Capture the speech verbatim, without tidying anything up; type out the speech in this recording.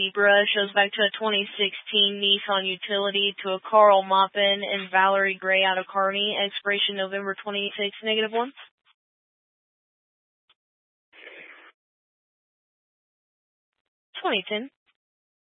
Zebra shows back to a twenty sixteen Nissan Utility to a Carl Maupin and Valerie Gray out of Kearney. Expiration November twenty-sixth, negative one. twenty ten.